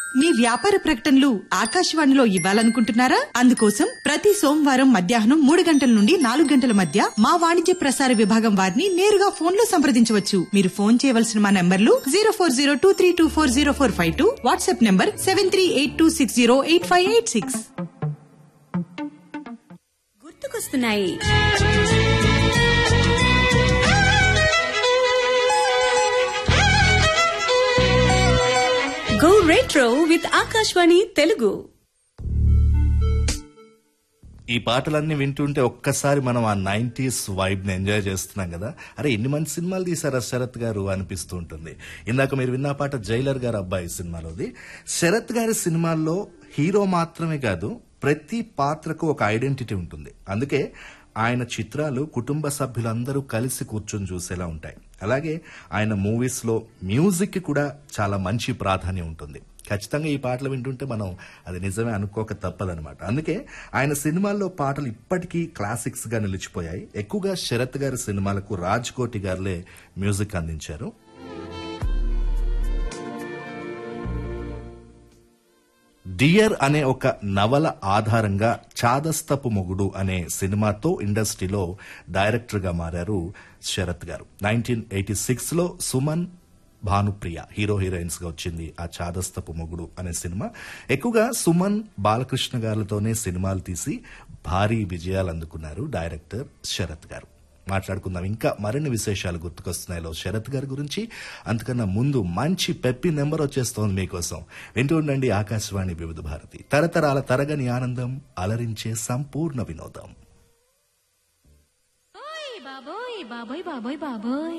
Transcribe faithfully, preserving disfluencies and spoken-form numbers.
మీ వ్యాపార ప్రకటనలు ఆకాశవాణిలో ఇవ్వాలనుకుంటున్నారా? అందుకోసం ప్రతి సోమవారం మధ్యాహ్నం మూడు గంటల నుండి నాలుగు గంటల మధ్య మా వాణిజ్య ప్రసార విభాగం వారిని నేరుగా ఫోన్ లో సంప్రదించవచ్చు. మీరు ఫోన్ చేయవలసిన మా నంబర్లు zero four zero two three two four zero four five two, WhatsApp number seven three eight two six zero eight five eight six. గుర్తుకొస్తున్నాయి. Go retro with Akashvani Telugu. ఈ పాటలన్నీ వింటుంటే ఒక్కసారి మనం ఆ నైన్టీస్ వైబ్ ని ఎంజాయ్ చేస్తున్నాం కదా. అరే ఎన్ని మంచి సినిమాలు తీశారా శరత్ గారు అనిపిస్తూ ఉంటుంది. ఇందాక మీరు విన్న పాట జైలర్ గారు అబ్బాయి సినిమాలోది. శరత్ గారి సినిమాల్లో హీరో మాత్రమే కాదు, ప్రతి పాత్రకు ఒక ఐడెంటిటీ ఉంటుంది. అందుకే ఆయన చిత్రాలు కుటుంబ సభ్యులందరూ కలిసి కూర్చొని చూసేలా ఉంటాయి. అలాగే ఆయన మూవీస్ లో మ్యూజిక్ కి కూడా చాలా మంచి ప్రాధాన్యం ఉంటుంది. ఖచ్చితంగా ఈ పాటలు వింటుంటే మనం అది నిజమే అనుకోక తప్పదనమాట. అందుకే ఆయన సినిమాల్లో పాటలు ఇప్పటికీ క్లాసిక్స్ గా నిలిచిపోయాయి. ఎక్కువగా శరత్ గారి సినిమాలకు రాజ్ కోటి గారులే మ్యూజిక్ అందించారు. డియర్ అనే ఒక నవల ఆధారంగా చాదస్తపు మొగుడు అనే సినిమాతో ఇండస్ట్రీలో డైరెక్టర్ గా మారారు శరత్ గారు. నైన్టీన్ ఎయిటీ సిక్స్ లో సుమన్, భానుప్రియ హీరో హీరోయిన్స్ గా వచ్చింది ఆ చాదస్తపు మొగుడు అనే సినిమా. ఎక్కువగా సుమన్, బాలకృష్ణ గారితోనే సినిమాలు తీసి భారీ విజయాలు అందుకున్నారు డైరెక్టర్ శరత్ గారు. మాట్లాడుకుందాం ఇంకా మరిన్ని విశేషాలు గుర్తుకొస్తున్నాయిలో శరత్ గారి గురించి. అంతకన్నా ముందు మంచి పెప్పి నెంబర్ వచ్చేస్తోంది మీకోసం. వింటూ ఉండండి ఆకాశవాణి వివిధ భారతి, తరతరాల తరగని ఆనందం, అలరించే సంపూర్ణ వినోదం. బాబోయ్ బాబోయ్ బాబోయ్ బాబోయ్